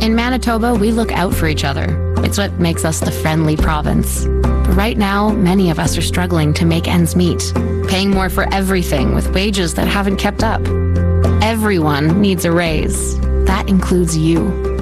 In Manitoba, we look out for each other. It's what makes us the friendly province. But right now, many of us are struggling to make ends meet, paying more for everything with wages that haven't kept up. Everyone needs a raise. That includes you.